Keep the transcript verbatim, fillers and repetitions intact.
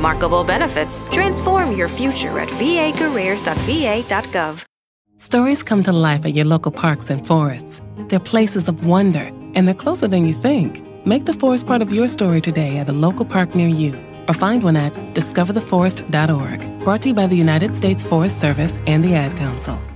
remarkable benefits. Transform your future at v a careers dot v a dot gov. Stories come to life at your local parks and forests. They're places of wonder, and they're closer than you think. Make the forest part of your story today at a local park near you, or find one at discover the forest dot org. Brought to you by the United States Forest Service and the Ad Council.